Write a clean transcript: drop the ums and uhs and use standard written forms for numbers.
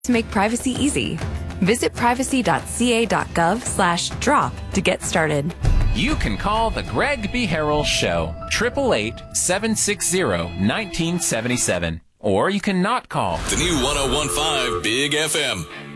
to make privacy easy. Visit privacy.ca.gov/drop to get started. You can call the Greg B. Harrell Show, 888-760-1977. Or you can not call. The new 101.5 Big FM.